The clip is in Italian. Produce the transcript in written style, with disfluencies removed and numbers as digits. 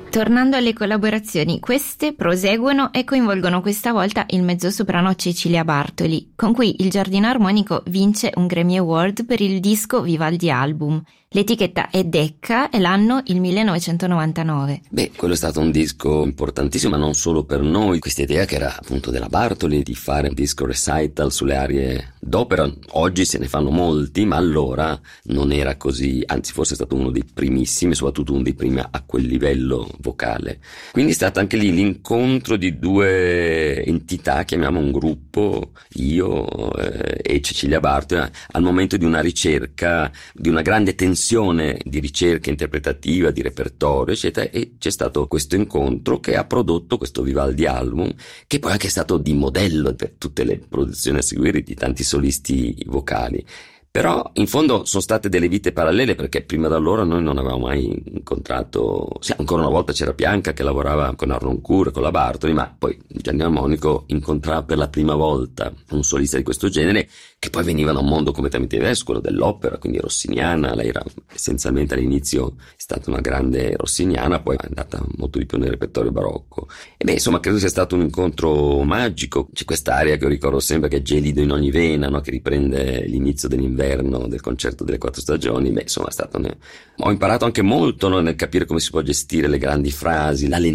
Tornando alle collaborazioni, queste proseguono e coinvolgono questa volta il mezzosoprano Cecilia Bartoli, con cui il Giardino Armonico vince un Grammy Award per il disco Vivaldi Album. L'etichetta è Decca e l'anno il 1999. Quello è stato un disco importantissimo, ma non solo per noi. Questa idea che era appunto della Bartoli di fare un disco recital sulle arie d'opera, oggi se ne fanno molti, ma allora non era così, anzi forse è stato uno dei primissimi, soprattutto uno dei primi a quel livello vocale. Quindi è stato anche lì l'incontro di due entità, chiamiamo un gruppo, io e Cecilia Bartoli, al momento di una ricerca, di una grande tensione di ricerca interpretativa, di repertorio, eccetera, e c'è stato questo incontro che ha prodotto questo Vivaldi Album, che poi è anche stato di modello per tutte le produzioni a seguire di tanti solisti vocali. Però in fondo sono state delle vite parallele, perché prima da allora noi non avevamo mai incontrato, sì, ancora una volta c'era Bianca che lavorava con Arnoncourt, con la Bartoli, ma poi Giardino Armonico incontrava per la prima volta un solista di questo genere, che poi veniva da un mondo completamente diverso, quello dell'opera, quindi rossiniana. Lei era essenzialmente all'inizio è stata una grande rossiniana, poi è andata molto di più nel repertorio barocco. E insomma credo sia stato un incontro magico. C'è quest'aria che io ricordo sempre, che è Gelido in ogni vena, no? Che riprende l'inizio dell'inverno del concerto delle 4 stagioni. Insomma è stato ho imparato anche molto, no? Nel capire come si può gestire le grandi frasi, la